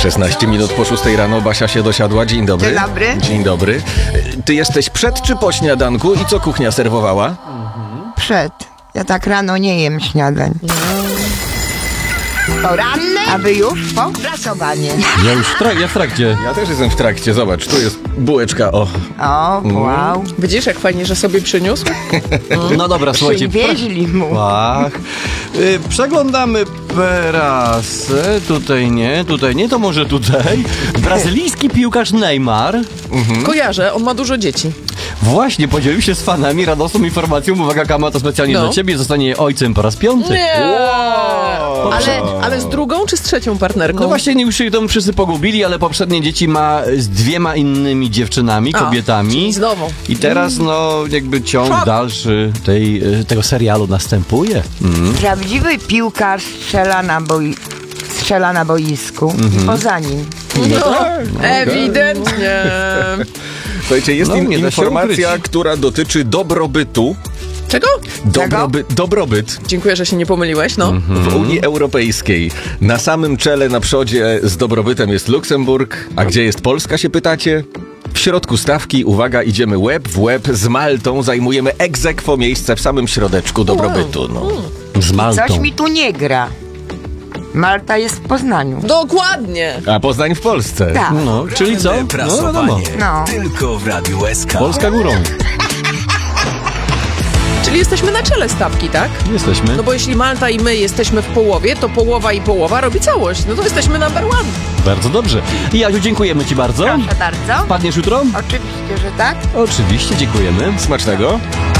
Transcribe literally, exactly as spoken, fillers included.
szesnaście minut po szóstej rano Basia się dosiadła. Dzień dobry. Dzień dobry. Dzień dobry. Ty jesteś przed czy po śniadanku i co kuchnia serwowała? Przed. Ja tak rano nie jem śniadań. Poranne, a wy już po prasowanie. Ja już w, trak- ja w trakcie. Ja też jestem w trakcie. Zobacz, tu jest bułeczka, o. O, wow. Widzisz, jak fajnie, że sobie przyniósł? No dobra, słuchajcie. Przywieźli mu. Ach, y, przeglądamy prasę. Tutaj nie, tutaj nie, to może tutaj. Brazylijski piłkarz Neymar Kojarzę, on ma dużo dzieci. właśnie podzielił się z fanami radosną informacją. Uwaga, Kama, to specjalnie No. dla ciebie. Zostanie ojcem po raz piąty. Nie! Wow. Ale, ale z drugą czy z trzecią partnerką? No właśnie, już się tam wszyscy pogubili, ale poprzednie dzieci ma z dwiema innymi dziewczynami, A, kobietami. czyli z nową. I teraz, no, jakby ciąg Szok. dalszy tej, y, tego serialu następuje. Mm. Prawdziwy piłkarz strzela na, boi... strzela na boisku i poza nim. No, ewidentnie. Słuchajcie, jest No, in- nie da się informacja, ukryć. która dotyczy dobrobytu. Czego? Dobroby- dobrobyt Dziękuję, że się nie pomyliłeś, no. w Unii Europejskiej. Na samym czele, na przodzie z dobrobytem jest Luksemburg. A gdzie jest Polska, się pytacie? W środku stawki, uwaga, idziemy łeb w łeb z Maltą. Zajmujemy ex aequo miejsce w samym środeczku dobrobytu. No. Z Maltą. Coś mi tu nie gra. Malta jest w Poznaniu. Dokładnie. A Poznań w Polsce. Tak. No, czyli co? No, wiadomo. Prasowanie No. tylko w Radiu S K. Polska górą. Czyli jesteśmy na czele stawki, tak? Jesteśmy. No bo jeśli Malta i my jesteśmy w połowie, to połowa i połowa robi całość. No to jesteśmy number one. Bardzo dobrze. Jasiu, dziękujemy ci bardzo. Proszę bardzo. Padniesz jutro? Oczywiście, że tak. Oczywiście, dziękujemy. Smacznego.